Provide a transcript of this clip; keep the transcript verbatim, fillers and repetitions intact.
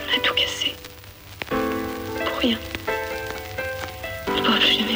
On a tout cassé. Pour rien. Il pourra plus jamais